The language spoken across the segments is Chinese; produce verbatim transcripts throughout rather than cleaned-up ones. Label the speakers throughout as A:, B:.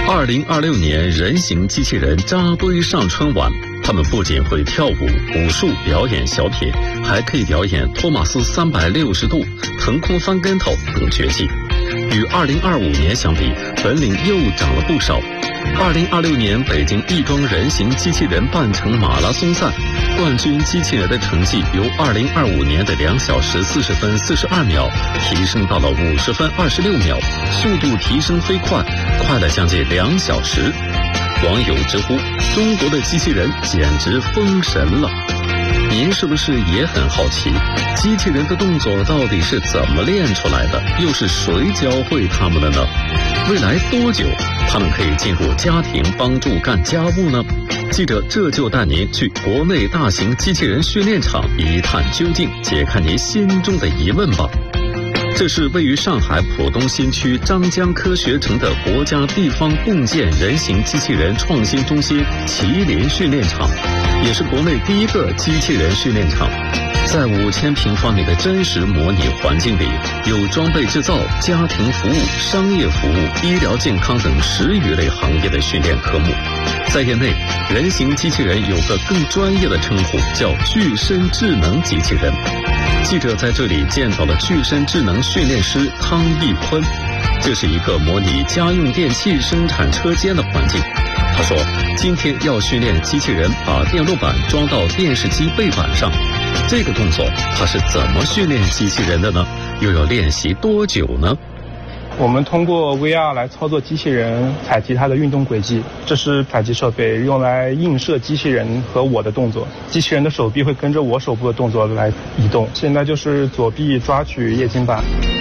A: 二零二六年人形机器人扎堆上春晚，他们不仅会跳舞、武术、表演小品，还可以表演托马斯三百六十度、腾空翻跟头等绝技。与二零二五年相比，本领又长了不少。二零二六年北京亦庄人形机器人半程马拉松赛，冠军机器人的成绩由二零二五年的两小时四十分四十二秒提升到了五十分二十六秒，速度提升飞快，快了将近两小时。网友直呼中国的机器人简直封神了。您是不是也很好奇，机器人的动作到底是怎么练出来的，又是谁教会他们的呢？未来多久他们可以进入家庭帮助干家务呢？记者这就带您去国内大型机器人训练场一探究竟，解开您心中的疑问吧。这是位于上海浦东新区张江科学城的国家地方共建人形机器人创新中心麒麟训练场，也是国内第一个机器人训练场。在五千平方米的真实模拟环境里，有装备制造、家庭服务、商业服务、医疗健康等十余类行业的训练科目。在业内，人形机器人有个更专业的称呼，叫具身智能机器人。记者在这里见到了具身智能训练师汤义坤，这是一个模拟家用电器生产车间的环境。他说，今天要训练机器人把电路板装到电视机背板上。这个动作他是怎么训练机器人的呢？又要练习多久呢？
B: 我们通过 V R 来操作机器人，采集它的运动轨迹。这是采集设备，用来映射机器人和我的动作。机器人的手臂会跟着我手部的动作来移动。现在就是左臂抓取液晶板，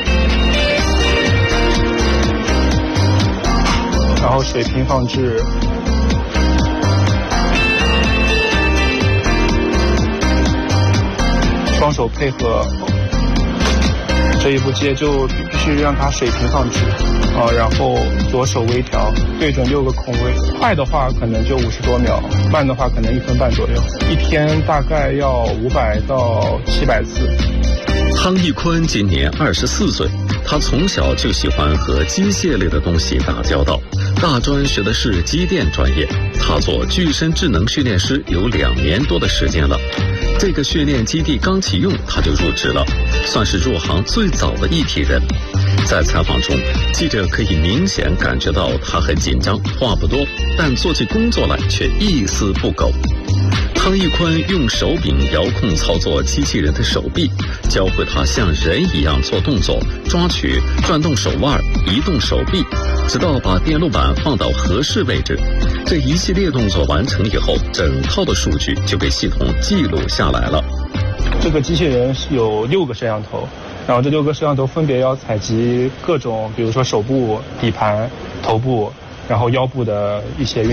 B: 然后水平放置，双手配合。这一步接就必须让它水平放置啊，然后左手微调，对准六个孔位。快的话可能就五十多秒，慢的话可能一分半左右。一天大概要五百到七百次。
A: 汤义坤今年二十四岁，他从小就喜欢和机械类的东西打交道。大专学的是机电专业，他做具身智能训练师有两年多的时间了。这个训练基地刚启用，他就入职了，算是入行最早的一批人。在采访中，记者可以明显感觉到他很紧张，话不多，但做起工作来却一丝不苟。汤义坤用手柄遥控操作机器人的手臂，教会他像人一样做动作，抓取、转动手腕、移动手臂，直到把电路板放到合适位置。这一系列动作完成以后，整套的数据就被系统记录下来了。
B: 这个机器人是有六个摄像头，然后这六个摄像头分别要采集各种，比如说手部、底盘、头部，然后腰部的一些运